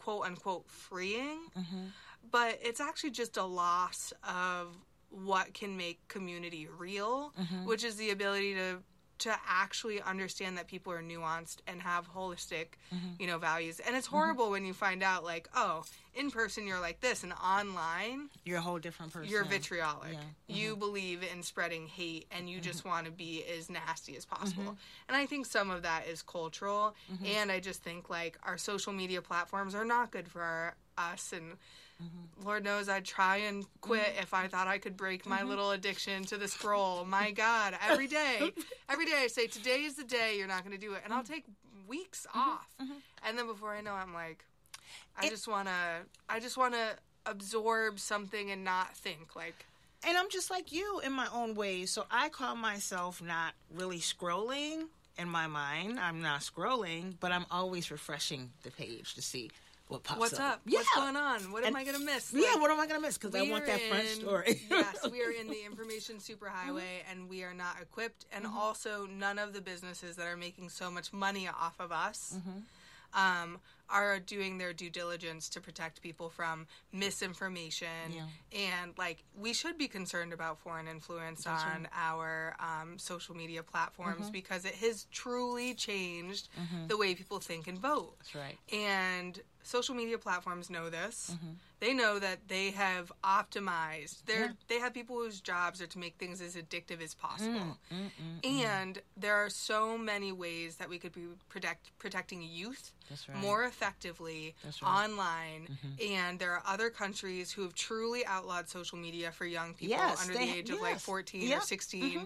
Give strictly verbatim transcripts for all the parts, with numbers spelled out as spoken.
quote unquote freeing, Mm-hmm. but it's actually just a loss of what can make community real, Mm-hmm. which is the ability to to actually understand that people are nuanced and have holistic, Mm-hmm. you know, values. And it's horrible when you find out, like, oh, in person you're like this, and online You're a whole different person. you're vitriolic. Yeah. You believe in spreading hate, and you just want to be as nasty as possible. Mm-hmm. And I think some of that is cultural, Mm-hmm. and I just think, like, our social media platforms are not good for our, us, and Mm-hmm. Lord knows I'd try and quit if I thought I could break my little addiction to the scroll. My God, every day, every day I say, today is the day you're not going to do it. And I'll take weeks off. And then before I know, I'm like, I It- just want to, I just want to absorb something and not think. Like, And I'm just like you in my own ways. So I call myself not really scrolling in my mind. I'm not scrolling, but I'm always refreshing the page to see what pops what's up? Yeah. What's going on? What am And- I going to miss? Yeah, Like, what am I going to miss? Because I we want are that front in- story. Yes, we are in the information superhighway, and we are not equipped. And Mm-hmm. also, none of the businesses that are making so much money off of us Mm-hmm. um, are doing their due diligence to protect people from misinformation. Yeah. And, like, we should be concerned about foreign influence That's on right. our um, social media platforms Mhm. because it has truly changed Mhm. the way people think and vote. That's right. And social media platforms know this. Mhm. They know that they have optimized. They're, Yeah. They have people whose jobs are to make things as addictive as possible. Mm, mm, mm, mm. And there are so many ways that we could be protect, protecting youth That's right. more effectively That's right. online. Mhm. And there are other countries who have truly outlawed social media for young people Yes, under they- the age of like yes. fourteen Yep. or sixteen.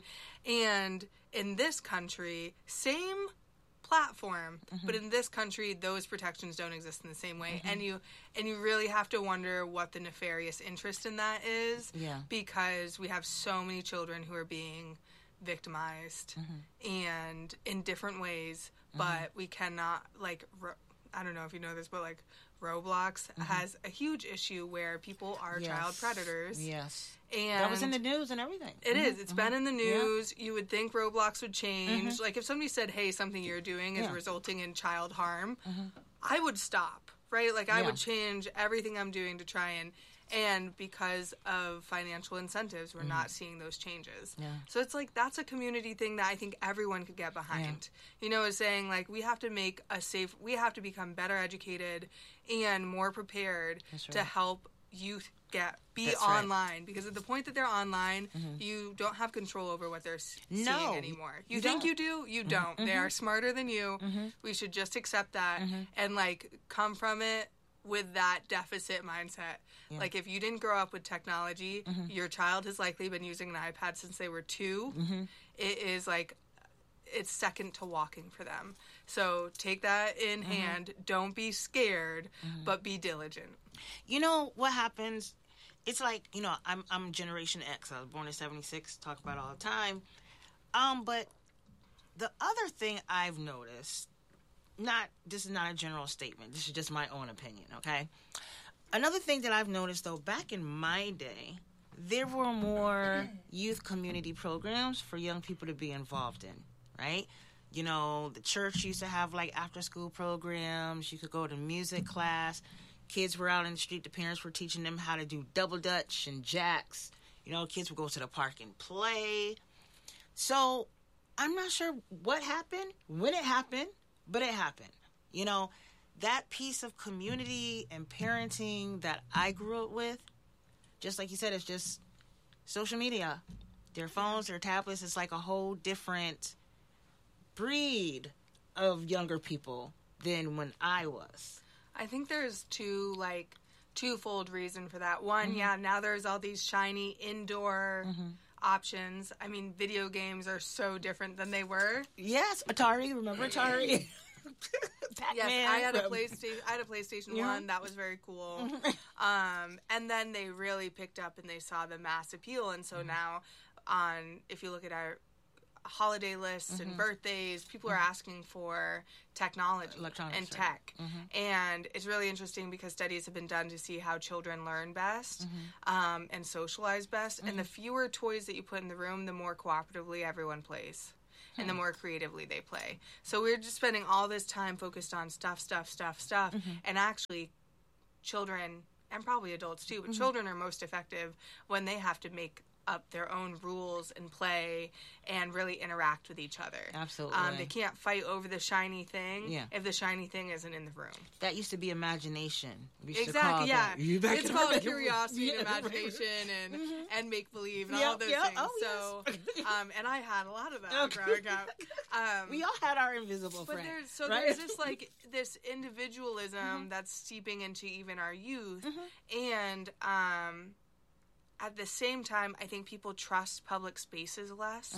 And in this country, same platform, but in this country those protections don't exist in the same way. And you and you really have to wonder what the nefarious interest in that is, Yeah. because we have so many children who are being victimized and in different ways, but we cannot, like, ro- I don't know if you know this, but like Roblox has a huge issue where people are Yes. child predators. Yes. And That was in the news and everything. it Mhm, is. It's mhm. been in the Yeah. news. You would think Roblox would change. Like, if somebody said, hey, something you're doing is Yeah. resulting in child harm, I would stop, right? Like, I Yeah. would change everything I'm doing to try and... And because of financial incentives, we're not seeing those changes. Yeah. So it's like, that's a community thing that I think everyone could get behind. You know, is saying, like, we have to make a safe... We have to become better educated and more prepared That's to right. help youth get be That's right. online, because at the point that they're online, you don't have control over what they're s- No, seeing anymore. You, you think don't. you do, you don't. They are smarter than you. We should just accept that and, like, come from it with that deficit mindset. Yeah. Like, if you didn't grow up with technology, your child has likely been using an iPad since they were two. It is like, it's second to walking for them. So take that in hand. Don't be scared, but be diligent. You know what happens? It's like, you know, I'm I'm Generation X. I was born in seventy-six. Talk about it all the time. Um, but the other thing I've noticed, not this is not a general statement. This is just my own opinion. Okay. Another thing that I've noticed, though, back in my day, there were more youth community programs for young people to be involved in. Right. You know, the church used to have like after school programs. You could go to music class. Kids were out in the street. The parents were teaching them how to do double dutch and jacks. You know, kids would go to the park and play. So I'm not sure what happened, when it happened, but it happened. You know, that piece of community and parenting that I grew up with, just like you said, it's just social media. Their phones, their tablets, it's like a whole different breed of younger people than when I was. I think there's two, like, twofold reason for that. One, yeah, now there's all these shiny indoor options. I mean, video games are so different than they were. Yes, Atari. Remember Atari? Pac-Man. Yes, I had a PlayStation. I had a PlayStation Yeah. One. That was very cool. um, and then they really picked up and they saw the mass appeal. And so now, on if you look at our holiday lists and birthdays, people are asking for technology Electronics, and right. tech. And it's really interesting because studies have been done to see how children learn best um, and socialize best. And the fewer toys that you put in the room, the more cooperatively everyone plays. And the more creatively they play. So we're just spending all this time focused on stuff, stuff, stuff, stuff. And actually, children, and probably adults too, but Mm-hmm. children are most effective when they have to make up their own rules and play and really interact with each other. Absolutely. Um, they can't fight over the shiny thing Yeah. if the shiny thing isn't in the room. That used to be imagination. We used to Exactly, call yeah. that. You back It's in called our- curiosity Yeah, and right, right. imagination and, and make believe and Yep, all those yep. things. Oh, so, yes. um, and I had a lot of that Okay. growing up. Um, We all had our invisible but friend. there's so right? there's this like this individualism that's seeping into even our youth, and um, at the same time, I think people trust public spaces less.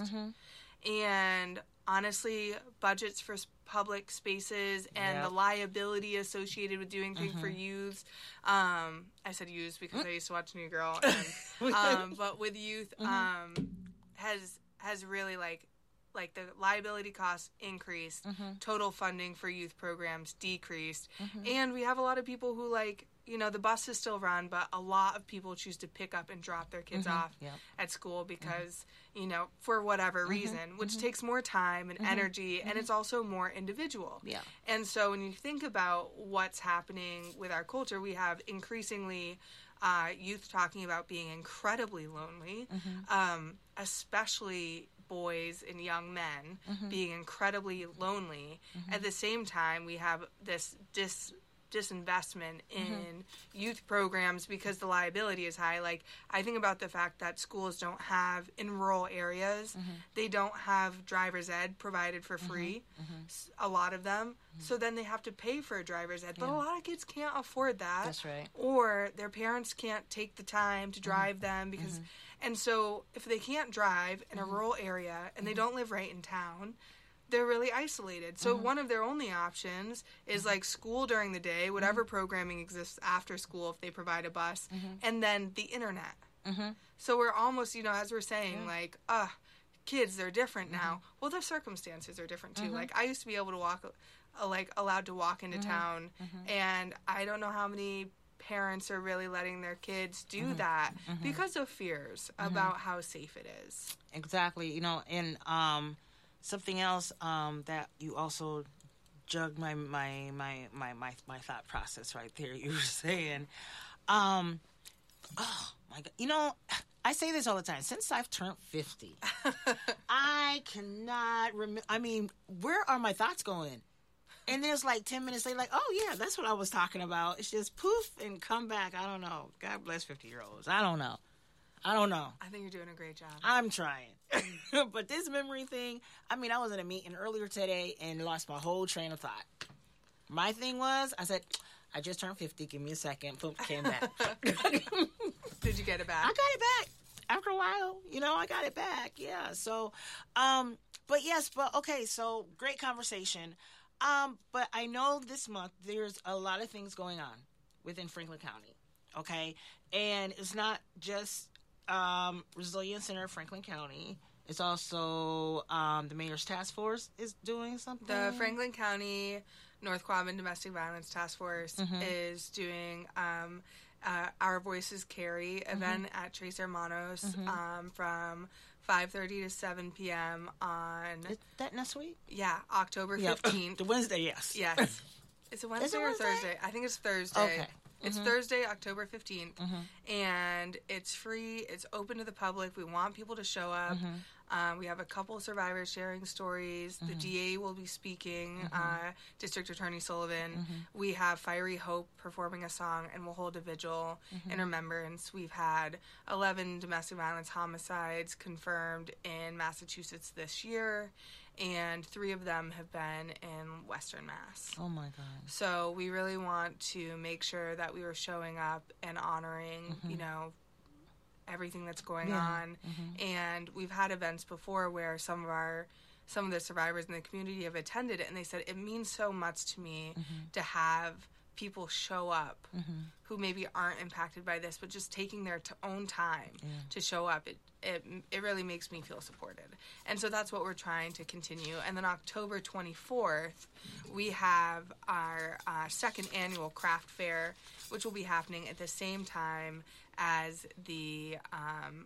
And honestly, budgets for s- public spaces and Yep. the liability associated with doing things for youths. Um, I said youths because I used to watch New Girl, and, um, but with youth, um, has has really like like the liability costs increased, total funding for youth programs decreased, and we have a lot of people who like. You know, the buses still run, but a lot of people choose to pick up and drop their kids off Yep. at school because, you know, for whatever reason, which takes more time and energy, and it's also more individual. Yeah. And so when you think about what's happening with our culture, we have increasingly uh, youth talking about being incredibly lonely, um, especially boys and young men being incredibly lonely. At the same time, we have this dis disinvestment in Mm-hmm. youth programs because the liability is high. Like, I think about the fact that schools don't have, in rural areas, Mm-hmm. they don't have driver's ed provided for free, s- a lot of them. So then they have to pay for a driver's ed. But a Mm-hmm. Yeah. lot of kids can't afford that. That's right. Or their parents can't take the time to drive them because, and so if they can't drive in a rural area and they don't live right in town, they're really isolated. So one of their only options is like school during the day, whatever programming exists after school if they provide a bus, and then the internet. So we're almost, you know, as we're saying, like, uh, kids, they're different now. Well, their circumstances are different too. Like, I used to be able to walk, uh, like, allowed to walk into town, and I don't know how many parents are really letting their kids do that because of fears about how safe it is. Exactly. You know, and um, something else um, that you also jugged my my, my my my my thought process right there. You were saying, um, oh my God, you know, I say this all the time. Since I've turned fifty, I cannot remember. I mean, where are my thoughts going? And then it's like ten minutes later, like, oh yeah, that's what I was talking about. It's just poof and come back. I don't know. God bless fifty year olds. I don't know. I don't know. I think you're doing a great job. I'm trying. But this memory thing, I mean, I was in a meeting earlier today and lost my whole train of thought. My thing was, I said, I just turned fifty. Give me a second. Boom, came back. Did you get it back? I got it back. After a while, you know, I got it back. Yeah. So, um, but yes, but okay. So great conversation. Um, but I know this month there's a lot of things going on within Franklin County. Okay. And it's not just, um, Resilience Center of Franklin County. It's also, um, the Mayor's Task Force is doing something. The Franklin County North Quabbin Domestic Violence Task Force is doing um, uh, Our Voices Carry event at Tres Hermanos um, from five thirty to seven p.m. on, Is that next week? yeah, October Yep. fifteenth. The Wednesday, yes. Yes. Is it Wednesday Is it or Wednesday? Thursday? I think it's Thursday. Okay. It's Thursday, October fifteenth. And it's free. It's open to the public. We want people to show up. Um, we have a couple of survivors sharing stories. The D A will be speaking, uh, District Attorney Sullivan. We have Fiery Hope performing a song, and we'll hold a vigil in remembrance. We've had eleven domestic violence homicides confirmed in Massachusetts this year, and three of them have been in Western Mass. Oh my God. So we really want to make sure that we were showing up and honoring, you know, everything that's going Yeah. on. And we've had events before where some of our some of the survivors in the community have attended it, and they said it means so much to me to have people show up who maybe aren't impacted by this, but just taking their t- own time to show up. It, it it really makes me feel supported. And so that's what we're trying to continue. And then October twenty-fourth, we have our uh, second annual craft fair, which will be happening at the same time as the um,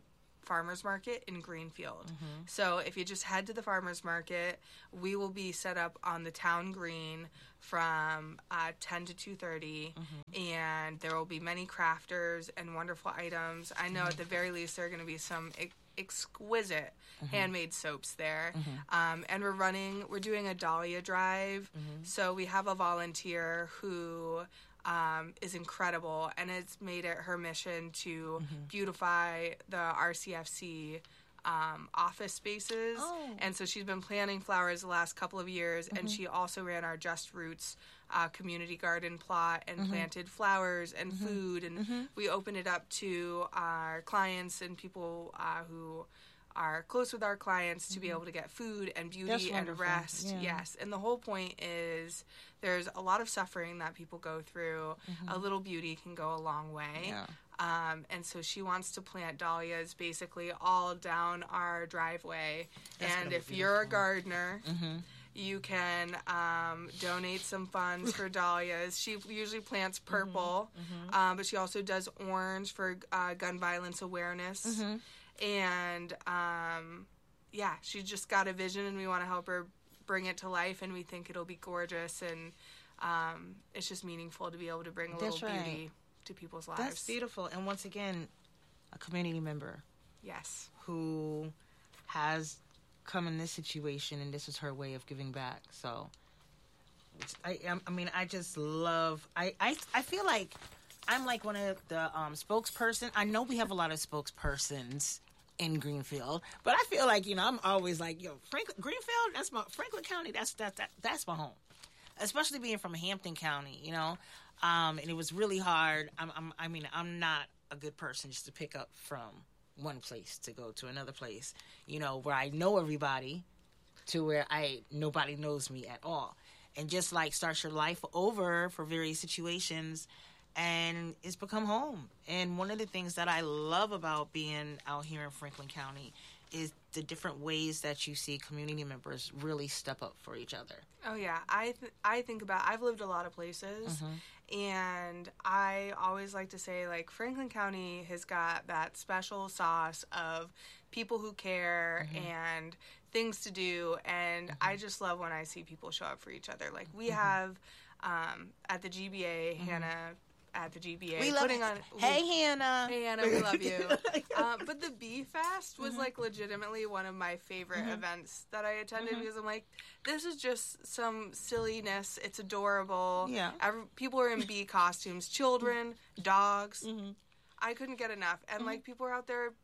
farmers market in Greenfield. Mm-hmm. So if you just head to the farmers market, we will be set up on the town green from uh, ten to two thirty, mm-hmm. and there will be many crafters and wonderful items. I know mm-hmm. at the very least there are going to be some e- exquisite mm-hmm. handmade soaps there. Mm-hmm. Um, and we're running, we're doing a Dahlia drive. Mm-hmm. So we have a volunteer who um, is incredible, and it's made it her mission to mm-hmm. beautify the R C F C Um, office spaces. Oh. And so she's been planting flowers the last couple of years, mm-hmm. and she also ran our Just Roots uh, community garden plot and mm-hmm. planted flowers and mm-hmm. food, and mm-hmm. we open it up to our clients and people uh, who are close with our clients to mm-hmm. be able to get food and beauty and rest. Yeah. Yes. And the whole point is there's a lot of suffering that people go through. Mm-hmm. A little beauty can go a long way. Yeah. Um, and so she wants to plant dahlias basically all down our driveway. That's and if you're a gardener, mm-hmm. you can um, donate some funds for dahlias. She usually plants purple, mm-hmm. um, but she also does orange for uh, gun violence awareness. Mm-hmm. And, um, yeah, she's just got a vision, and we want to help her bring it to life, and we think it'll be gorgeous, and um, it's just meaningful to be able to bring a That's little right. beauty to people's lives. That's beautiful. And once again, a community member. Yes. Who has come in this situation, and this is her way of giving back. So, it's, I, I mean, I just love, I, I, I feel like I'm like one of the um, spokesperson. I know we have a lot of spokespersons in Greenfield, but I feel like, you know, I'm always like, yo, Franklin, Greenfield, that's my, Franklin County, that's, that, that, that's my home. Especially being from Hampton County, you know. Um, and it was really hard. I'm, I'm, I mean, I'm not a good person just to pick up from one place to go to another place, you know, where I know everybody to where I nobody knows me at all. And just like start your life over for various situations, and it's become home. And one of the things that I love about being out here in Franklin County is the different ways that you see community members really step up for each other. Oh, yeah. I th- I think about, I've lived a lot of places, mm-hmm. and I always like to say, like, Franklin County has got that special sauce of people who care mm-hmm. and things to do, and mm-hmm. I just love when I see people show up for each other. Like, we mm-hmm. have, um, at the G B A, mm-hmm. Hannah at the G B A. We love putting on, Hey, we, Hannah. Hey, Hannah, we love you. um, but the Bee Fest was, mm-hmm. like, legitimately one of my favorite mm-hmm. events that I attended mm-hmm. because I'm like, this is just some silliness. It's adorable. Yeah. Every, people are in bee costumes. Children, dogs. Mm-hmm. I couldn't get enough. And, mm-hmm. like, people are out there.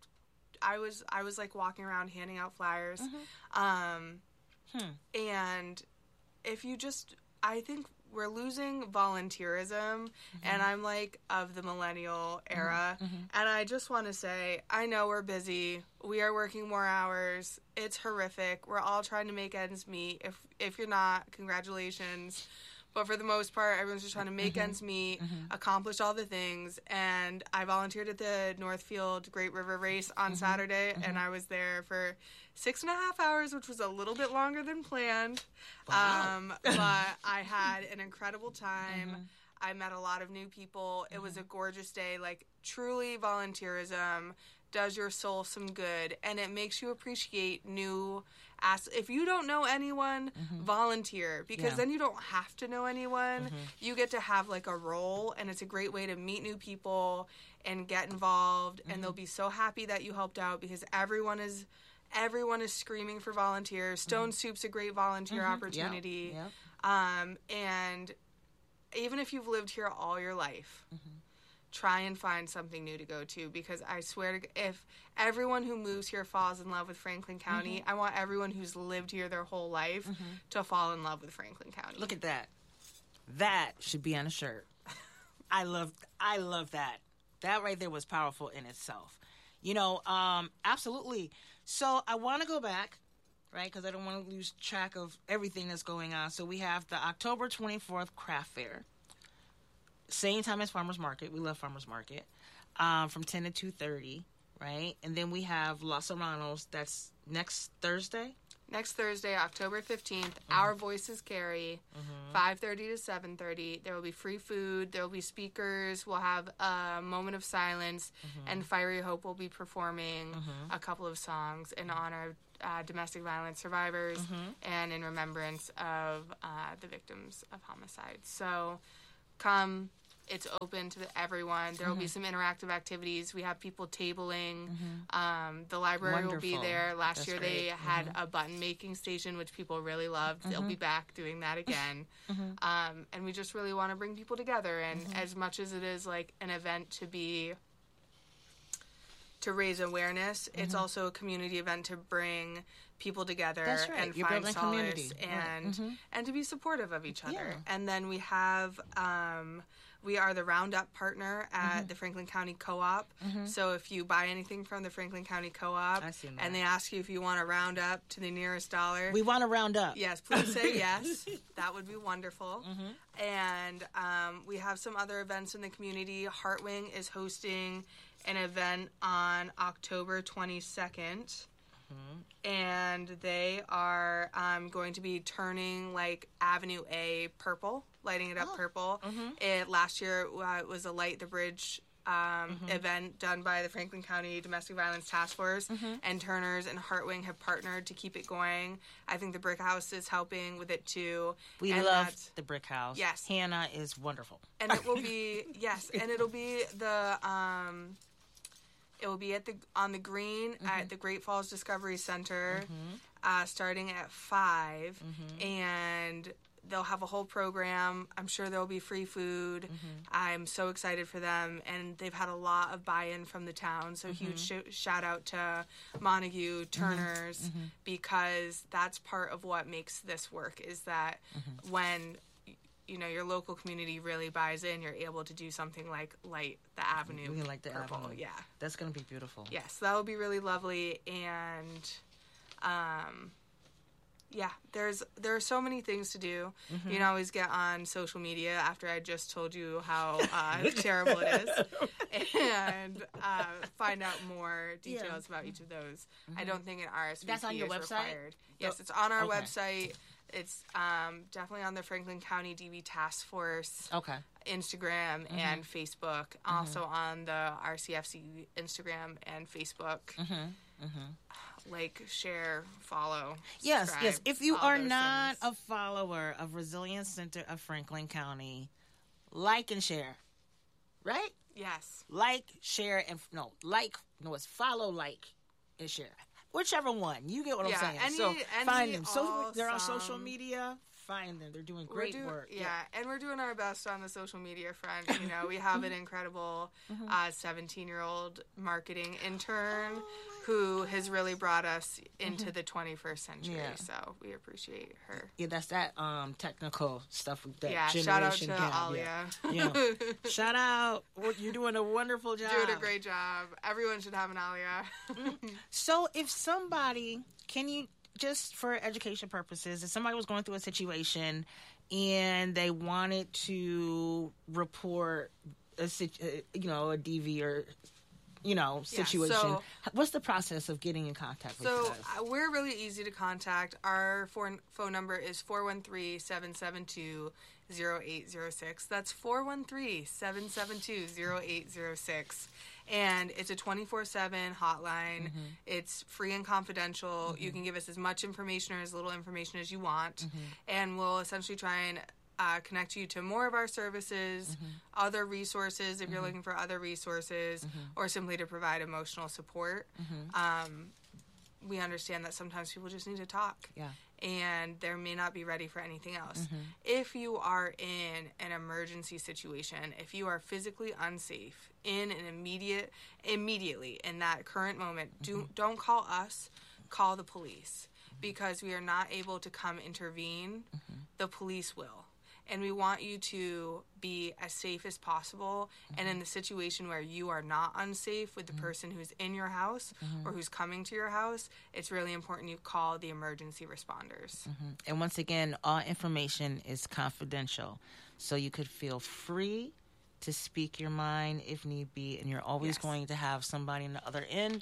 I was, I was like, walking around handing out flyers. Mm-hmm. Um, hmm. And if you just, I think we're losing volunteerism, mm-hmm. and I'm, like, of the millennial era, mm-hmm. and I just want to say, I know we're busy. We are working more hours. It's horrific. We're all trying to make ends meet. If if you're not, congratulations. But for the most part, everyone's just trying to make mm-hmm. ends meet, mm-hmm. accomplish all the things, and I volunteered at the Northfield Great River Race on mm-hmm. Saturday, mm-hmm. and I was there for six and a half hours, which was a little bit longer than planned. Wow. Um, but I had an incredible time. Mm-hmm. I met a lot of new people. It mm-hmm. was a gorgeous day. Like, truly, volunteerism does your soul some good, and it makes you appreciate new as if you don't know anyone, mm-hmm. volunteer, because yeah. then you don't have to know anyone. Mm-hmm. You get to have, like, a role, and it's a great way to meet new people and get involved, mm-hmm. and they'll be so happy that you helped out because everyone is everyone is screaming for volunteers. Stone mm-hmm. Soup's a great volunteer mm-hmm. opportunity. Yep. Yep. Um, and even if you've lived here all your life, mm-hmm. try and find something new to go to, because I swear to if everyone who moves here falls in love with Franklin County, mm-hmm. I want everyone who's lived here their whole life mm-hmm. to fall in love with Franklin County. Look at that. That should be on a shirt. I love I love that. That right there was powerful in itself. You know, um, absolutely. So I want to go back, right, because I don't want to lose track of everything that's going on. So we have the October twenty-fourth craft fair. Same time as Farmers Market. We love Farmers Market. Um, from ten to two thirty, right? And then we have Los Serranos. That's next Thursday? Next Thursday, October fifteenth, mm-hmm. Our Voices Carry, mm-hmm. five thirty to seven thirty. There will be free food. There will be speakers. We'll have a moment of silence, mm-hmm. and Fiery Hope will be performing mm-hmm. a couple of songs in honor of uh, domestic violence survivors mm-hmm. and in remembrance of uh, the victims of homicide. So come. It's open to everyone. There will mm-hmm. be some interactive activities. We have people tabling. Mm-hmm. Um, the library Wonderful. will be there. Last That's year great. they had mm-hmm. a button-making station, which people really loved. Mm-hmm. They'll be back doing that again. mm-hmm. um, and we just really want to bring people together. And mm-hmm. as much as it is like an event to be, to raise awareness, mm-hmm. it's also a community event to bring people together right. and You're find solace community. and mm-hmm. and to be supportive of each other. Yeah. And then we have... Um, We are the Roundup partner at mm-hmm. the Franklin County Co-op. Mm-hmm. So if you buy anything from the Franklin County Co-op and they ask you if you want to round up to the nearest dollar. We want to round up. Yes, please say yes. That would be wonderful. Mm-hmm. And um, we have some other events in the community. Heartwing is hosting an event on October twenty-second. Mm-hmm. And they are um, going to be turning like Avenue A purple, lighting it up oh. purple. Mm-hmm. It last year uh, it was a Light the Bridge um, mm-hmm. event done by the Franklin County Domestic Violence Task Force, mm-hmm. and Turners and Heartwing have partnered to keep it going. I think the Brick House is helping with it too. We and love the Brick House. Yes, Hannah is wonderful, and it will be yes, and it'll be the. Um, It will be at the on the green mm-hmm. at the Great Falls Discovery Center, mm-hmm. uh, starting at five, mm-hmm. and they'll have a whole program. I'm sure there will be free food. Mm-hmm. I'm so excited for them, and they've had a lot of buy-in from the town. So mm-hmm. huge sh- shout out to Montague, Turners, mm-hmm. because that's part of what makes this work. Is that mm-hmm. when you know, your local community really buys in, you're able to do something like light the avenue. We like the purple. avenue. Yeah. That's going to be beautiful. Yes, yeah, so that will be really lovely. And, um, yeah, there's there are so many things to do. Mm-hmm. You can always get on social media after I just told you how uh, terrible it is, and uh, find out more details yeah. about each of those. Mm-hmm. I don't think an R S V P That's on your is website? required. Yes, it's on our okay. website. It's um, definitely on the Franklin County D V Task Force okay. Instagram mm-hmm. and Facebook. Mm-hmm. Also on the R C F C Instagram and Facebook. Mm-hmm. Mm-hmm. Like, share, follow, yes, yes. If you are not things. a follower of Resilience Center of Franklin County, like and share, right? Yes. Like, share, and no, like, no, it's follow, like, and share. Whichever one. You get what yeah, I'm saying. Any, so any find them. So awesome. They're on social media. Find them. They're doing great do, work. Yeah. yeah, and we're doing our best on the social media front. You know, we have an incredible uh, seventeen-year-old marketing intern oh who has really brought us into mm-hmm. the twenty-first century. Yeah. So we appreciate her. Yeah, that's that um, technical stuff. That yeah, generation shout out to gap. Alia. Yeah. yeah. Shout out. You're doing a wonderful job. Doing a great job. Everyone should have an Alia. So if somebody, can you, just for education purposes, if somebody was going through a situation and they wanted to report a, you know, a D V or, you know, situation, yeah, so, what's the process of getting in contact with so you guys? So we're really easy to contact. Our phone phone number is four one three, seven seven two, zero eight zero six. That's four one three, seven seven two, zero eight zero six. And it's a twenty-four seven hotline. Mm-hmm. It's free and confidential. Mm-hmm. You can give us as much information or as little information as you want. Mm-hmm. And we'll essentially try and uh, connect you to more of our services, mm-hmm. other resources if mm-hmm. you're looking for other resources, mm-hmm. or simply to provide emotional support. Mm-hmm. Um, we understand that sometimes people just need to talk. Yeah. And they may not be ready for anything else. Mm-hmm. If you are in an emergency situation, if you are physically unsafe in an immediate, immediately in that current moment, mm-hmm. do, don't call us, call the police. Because we are not able to come intervene, mm-hmm. the police will. And we want you to be as safe as possible. Mm-hmm. And in the situation where you are not unsafe with the mm-hmm. person who's in your house mm-hmm. or who's coming to your house, it's really important you call the emergency responders. Mm-hmm. And once again, all information is confidential. So you could feel free to speak your mind if need be. And you're always yes. going to have somebody on the other end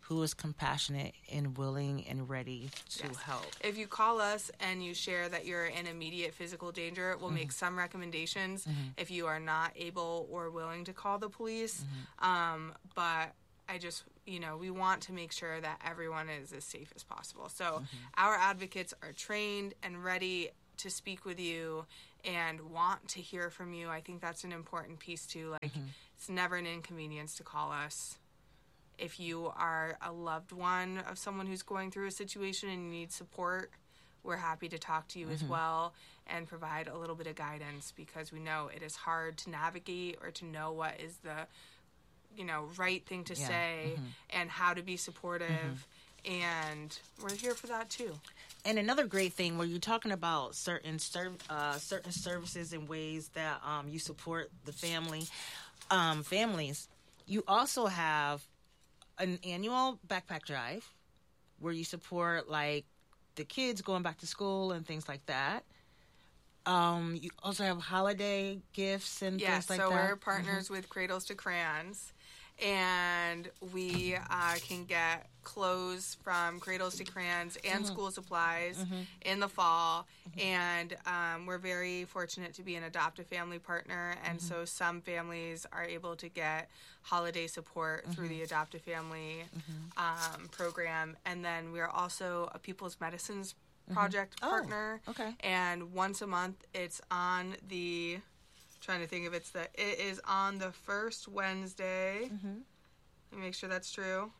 who is compassionate and willing and ready to Yes. help. If you call us and you share that you're in immediate physical danger, we'll mm-hmm. make some recommendations mm-hmm. if you are not able or willing to call the police. Mm-hmm. Um, but I just, you know, we want to make sure that everyone is as safe as possible. So mm-hmm. our advocates are trained and ready to speak with you and want to hear from you. I think that's an important piece too. Like, mm-hmm. it's never an inconvenience to call us. If you are a loved one of someone who's going through a situation and you need support, we're happy to talk to you mm-hmm. as well and provide a little bit of guidance, because we know it is hard to navigate or to know what is the, you know, right thing to yeah. say mm-hmm. and how to be supportive. Mm-hmm. And we're here for that too. And another great thing, where you're talking about certain serv- uh, certain services and ways that um, you support the family, um, families, you also have an annual backpack drive where you support like the kids going back to school and things like that. Um, you also have holiday gifts and yes, things like so that. So we're partners mm-hmm. with Cradles to Crayons, and we uh, can get clothes from Cradles to Crayons and mm-hmm. school supplies mm-hmm. in the fall. Mm-hmm. And um, we're very fortunate to be an adoptive family partner, and mm-hmm. so some families are able to get holiday support mm-hmm. through the adoptive family mm-hmm. um, program. And then we're also a People's Medicines Project mm-hmm. partner. Oh, okay. And once a month, it's on the... trying to think if it's the it is on the first Wednesday. Mm-hmm. Let me make sure that's true.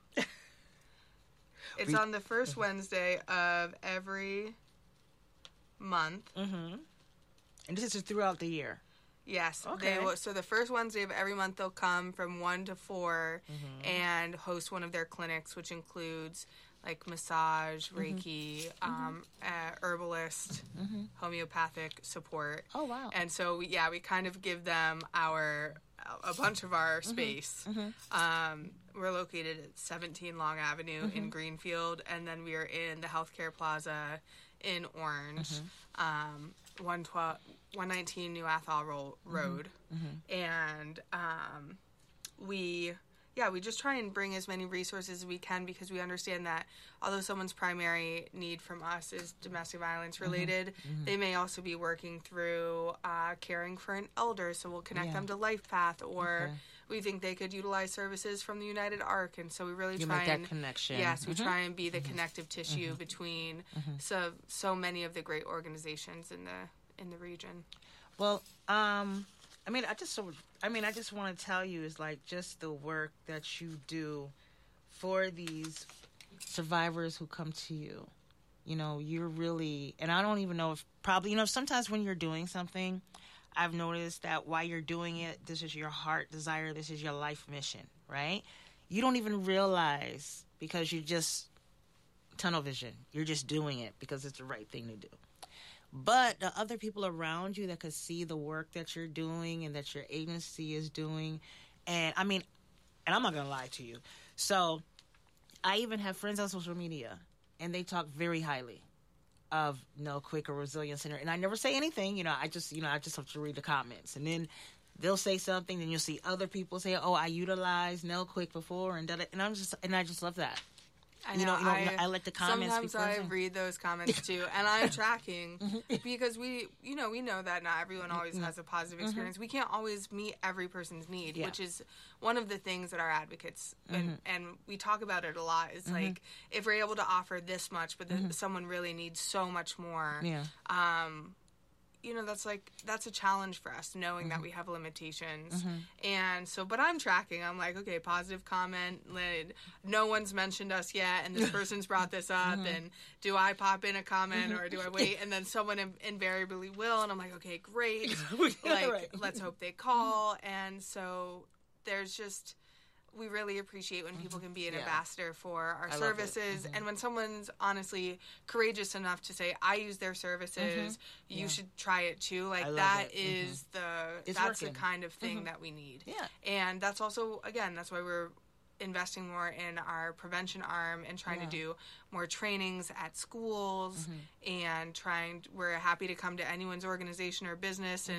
It's on the first Wednesday of every month. Mm-hmm. And this is throughout the year. Yes. Okay. They will, so the first Wednesday of every month, they'll come from one to four mm-hmm. and host one of their clinics, which includes like massage, Reiki, mm-hmm. um, uh, herbalist, mm-hmm. homeopathic support. Oh, wow. And so, yeah, we kind of give them our, a bunch of our space. Mm-hmm. Um, we're located at seventeen Long Avenue mm-hmm. in Greenfield, and then we are in the Healthcare Plaza in Orange, mm-hmm. um, one twelve, one nineteen New Athol Ro- Road. Mm-hmm. And um, we... yeah, we just try and bring as many resources as we can, because we understand that although someone's primary need from us is domestic violence related, mm-hmm. Mm-hmm. they may also be working through uh, caring for an elder, so we'll connect yeah. them to LifePath, or okay. we think they could utilize services from the United Arc, and so we really you try make and... that connection. Yes, we mm-hmm. try and be the mm-hmm. connective tissue mm-hmm. between mm-hmm. so so many of the great organizations in the in the region. Well, um... I mean, I just, I mean, I just want to tell you is like just the work that you do for these survivors who come to you. You know, you're really, and I don't even know if probably, you know, sometimes when you're doing something, I've noticed that while you're doing it, this is your heart desire, this is your life mission, right? You don't even realize, because you're just tunnel vision. You're just doing it because it's the right thing to do. But the other people around you that could see the work that you're doing and that your agency is doing, and I mean, and I'm not going to lie to you. So I even have friends on social media, and they talk very highly of No Quick or Resilience Center. And I never say anything, you know, I just, you know, I just have to read the comments. And then they'll say something, and you'll see other people say, oh, I utilized Nell Quick before, and da and I'm just, and I just love that. I know, you know, you know I, I let the comments. Sometimes I read those comments too, and I'm tracking because we, you know, we know that not everyone always has a positive experience. Mm-hmm. We can't always meet every person's need, yeah. which is one of the things that our advocates mm-hmm. and, and we talk about it a lot. Is mm-hmm. like if we're able to offer this much, but the, mm-hmm. someone really needs so much more. Yeah. Um, you know, that's like, that's a challenge for us, knowing mm-hmm. that we have limitations. Mm-hmm. And so, but I'm tracking. I'm like, okay, positive comment. No one's mentioned us yet, and this person's brought this up. Mm-hmm. And do I pop in a comment mm-hmm. or do I wait? And then someone in- invariably will. And I'm like, okay, great. like, right. let's hope they call. And so there's just... we really appreciate when people can be an yeah. ambassador for our I services. Mm-hmm. And when someone's honestly courageous enough to say, I use their services, mm-hmm. you yeah. should try it too. Like that it. is mm-hmm. the, it's that's working. the kind of thing mm-hmm. that we need. Yeah. And that's also, again, that's why we're investing more in our prevention arm and trying yeah. to do more trainings at schools mm-hmm. and trying, we're happy to come to anyone's organization or business mm-hmm. and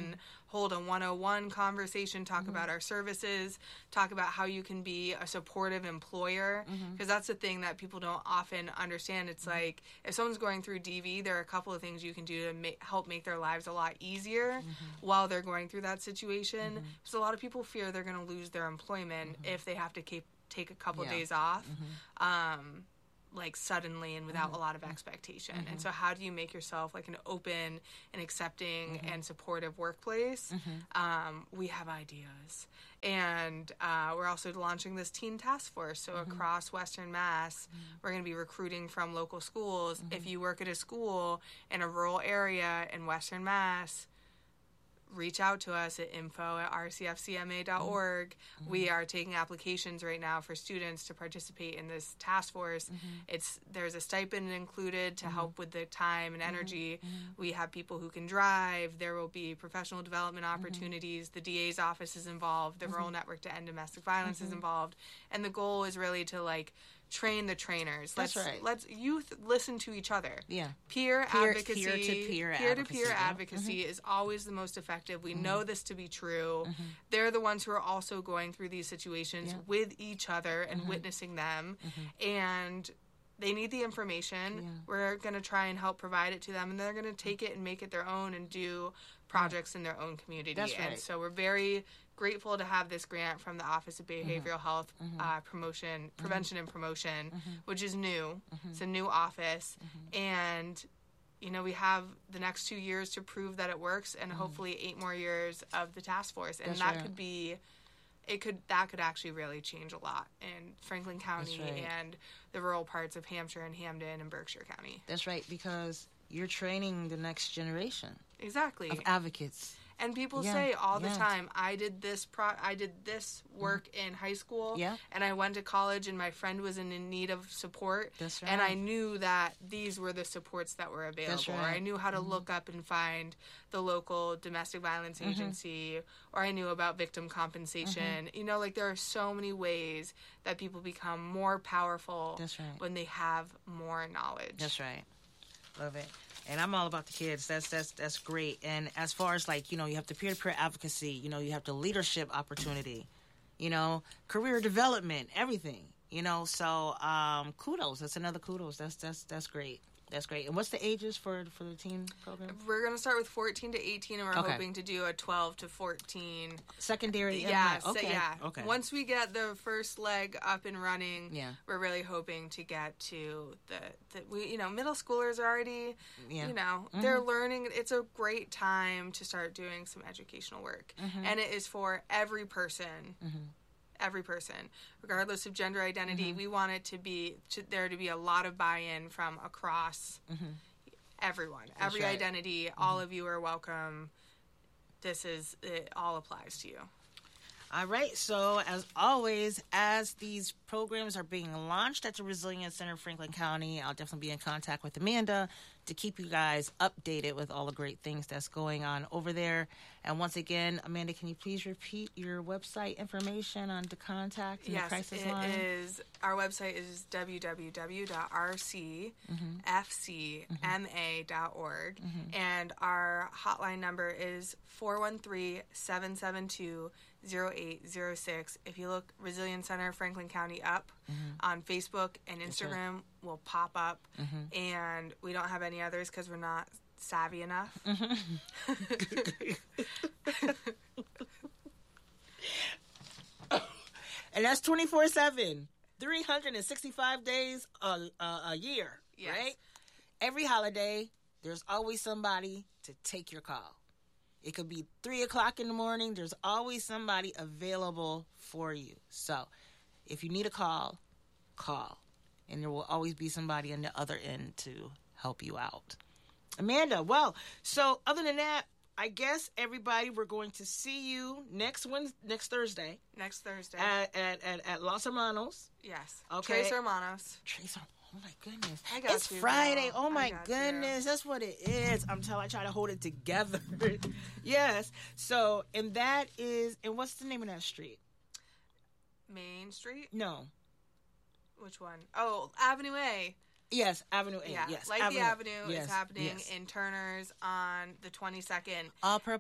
hold a one oh one conversation, talk mm-hmm. about our services, talk about how you can be a supportive employer, because mm-hmm. that's the thing that people don't often understand. It's mm-hmm. like, if someone's going through D V, there are a couple of things you can do to make, help make their lives a lot easier mm-hmm. while they're going through that situation. Mm-hmm. Because a lot of people fear they're going to lose their employment mm-hmm. if they have to keep, take a couple yeah. days off. Mm-hmm. Um, like suddenly and without mm-hmm. a lot of expectation. Mm-hmm. And so how do you make yourself like an open and accepting mm-hmm. and supportive workplace? Mm-hmm. Um, we have ideas. And uh, we're also launching this teen task force. So mm-hmm. across Western Mass, mm-hmm. we're going to be recruiting from local schools. Mm-hmm. If you work at a school in a rural area in Western Mass, reach out to us at info at r c f c m a dot org. Mm-hmm. We are taking applications right now for students to participate in this task force. Mm-hmm. It's there's a stipend included to mm-hmm. help with the time and energy. Mm-hmm. We have people who can drive. There will be professional development opportunities. Mm-hmm. The D A's office is involved. The mm-hmm. Rural Network to End Domestic Violence mm-hmm. is involved. And the goal is really to like train the trainers. Let's, That's right. Let's youth listen to each other. Yeah. Peer, peer advocacy. Peer to peer Peer advocacy. to peer advocacy mm-hmm. is always the most effective. We mm-hmm. know this to be true. Mm-hmm. They're the ones who are also going through these situations yeah. with each other and mm-hmm. witnessing them. Mm-hmm. And they need the information. Yeah. We're going to try and help provide it to them, and they're going to take it and make it their own and do projects yeah. in their own community. That's right. And so we're very grateful to have this grant from the Office of Behavioral mm-hmm. Health mm-hmm. Uh, Promotion, Prevention mm-hmm. and Promotion, mm-hmm. which is new. Mm-hmm. It's a new office. Mm-hmm. And, you know, we have the next two years to prove that it works and mm-hmm. hopefully eight more years of the task force. And That's that right. could be, it could, that could actually really change a lot in Franklin County right. and the rural parts of Hampshire and Hamden and Berkshire County. That's right, because you're training the next generation. Exactly. Of advocates. And people yeah, say all yeah. the time, I did this pro- I did this work mm-hmm. in high school, yeah. and I went to college, and my friend was in, in need of support, That's right. and I knew that these were the supports that were available. That's right. Or I knew how to mm-hmm. look up and find the local domestic violence mm-hmm. agency, or I knew about victim compensation. Mm-hmm. You know, like there are so many ways that people become more powerful That's right. when they have more knowledge. That's right. Love it. And I'm all about the kids. That's that's that's great. And as far as like, you know, you have the peer-to-peer advocacy, you know, you have the leadership opportunity, you know, career development, everything, you know. So um, kudos. That's another kudos. That's that's that's great. That's great. And what's the ages for for the teen program? We're going to start with fourteen to eighteen, and we're okay. hoping to do a twelve to fourteen. Secondary? Yeah. So, okay. yeah. Okay. Once we get the first leg up and running, yeah. we're really hoping to get to the, the we, you know, middle schoolers are already, yeah. you know, mm-hmm. they're learning. It's a great time to start doing some educational work. Mm-hmm. And it is for every person. Mm-hmm. Every person, regardless of gender identity. Mm-hmm. We want it to be to, there to be a lot of buy-in from across mm-hmm. everyone. That's Every right. identity, mm-hmm. all of you are welcome. This is, it all applies to you. All right, so as always, as these programs are being launched at the Resilience Center of Franklin County, I'll definitely be in contact with Amanda to keep you guys updated with all the great things that's going on over there. And once again, Amanda, can you please repeat your website information on the contact and yes, the crisis it line? Is, our website is w w w dot r c f c m a dot org, mm-hmm. and our hotline number is four one three, seven seven two, zero eight zero six. If you look Resilience Center Franklin County up mm-hmm. on Facebook and Instagram, right. will pop up. Mm-hmm. And we don't have any others because we're not savvy enough. Mm-hmm. And that's twenty-four seven, three hundred sixty-five days a, a, a year, yes. right? Every holiday, there's always somebody to take your call. It could be three o'clock in the morning. There's always somebody available for you. So if you need a call, call. And there will always be somebody on the other end to help you out. Amanda, well, so other than that, I guess everybody, we're going to see you next Wednesday, next Thursday. Next Thursday. At, at, at, at Los Hermanos. Yes. Okay. Tres Hermanos. Tres Hermanos. Oh my goodness. I got it's you, Friday. girl. Oh my goodness. You. That's what it is. I'm telling I try to hold it together. Yes. So, and that is, and what's the name of that street? Main Street? No. Which one? Oh, Avenue A. Yes, Avenue A. Yeah, yes. Like Avenue, the Avenue yes. is happening yes. in Turner's on the twenty-second. All purple?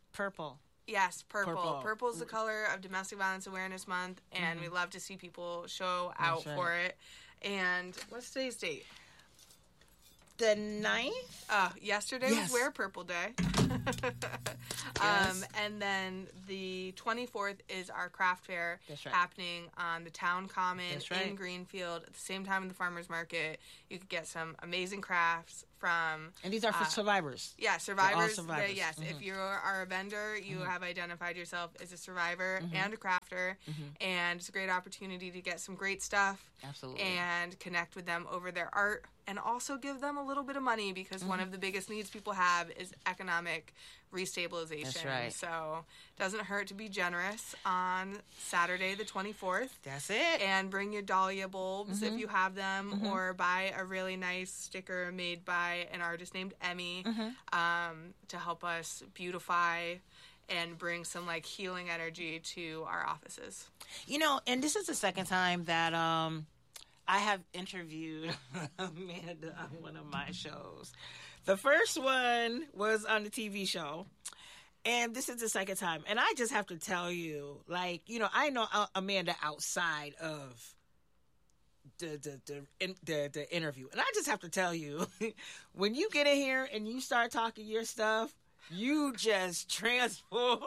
Purple. Yes, purple. Purple. Purple's the color of Domestic Violence Awareness Month, and mm-hmm. we love to see people show out right. for it. And what's today's date? The ninth? Uh, yesterday yes. was Wear Purple Day. yes. um, and then the twenty-fourth is our craft fair right. happening on the town common right. in Greenfield at the same time in the farmers market. You could get some amazing crafts from... And these are for uh, survivors. Yeah, survivors. survivors. They, yes, mm-hmm. if you are a vendor, you mm-hmm. have identified yourself as a survivor mm-hmm. and a crafter, mm-hmm. and it's a great opportunity to get some great stuff. Absolutely. And connect with them over their art, and also give them a little bit of money, because mm-hmm. one of the biggest needs people have is economic restabilization. That's right. So it doesn't hurt to be generous on Saturday the twenty-fourth. That's it. And bring your dahlia bulbs mm-hmm. if you have them, mm-hmm. or buy a really nice sticker made by an artist named Emmy mm-hmm. um, to help us beautify and bring some like healing energy to our offices. You know, and this is the second time that um, I have interviewed Amanda on one of my shows. The first one was on the T V show, and this is the second time. And I just have to tell you, like, you know, I know Amanda outside of the the the, in, the, the interview, and I just have to tell you, when you get in here and you start talking your stuff, you just transform.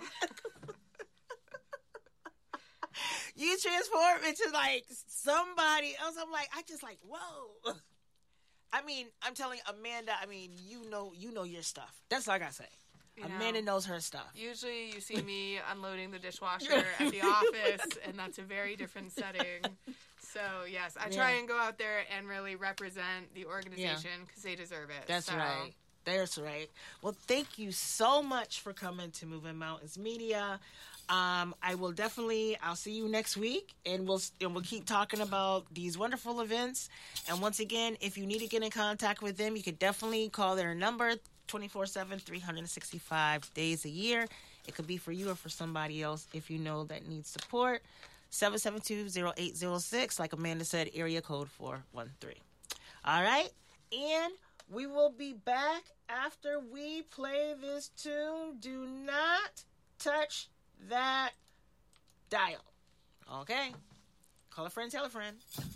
You transform into like somebody else. I'm like, I just like, whoa. I mean, I'm telling Amanda, I mean, you know you know your stuff. That's all I gotta say. You Amanda know, knows her stuff. Usually you see me unloading the dishwasher at the office, and that's a very different setting. So, yes, I try yeah. and go out there and really represent the organization, because yeah. they deserve it. That's so. right. That's right. Well, thank you so much for coming to Moving Mountains Media. Um, I will definitely, I'll see you next week, and we'll and we'll keep talking about these wonderful events. And once again, if you need to get in contact with them, you can definitely call their number twenty-four seven, three hundred sixty-five days a year. It could be for you or for somebody else if you know that needs support. seven seven two, zero eight zero six, like Amanda said, area code four one three. All right, and we will be back after we play this tune. Do not touch that dial. Okay? Call a friend, tell a friend.